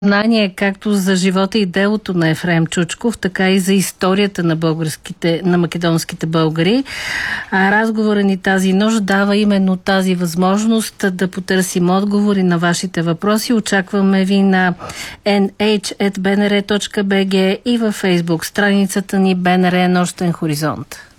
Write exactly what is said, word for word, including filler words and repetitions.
Знание както за живота и делото на Ефрем Чучков, така и за историята на българските, на македонските българи. А разговора ни тази нощ дава именно тази възможност да потърсим отговори на вашите въпроси. Очакваме ви на ен ейч ет би ен ар точка би джи и във Фейсбук страницата ни БНР Нощен хоризонт.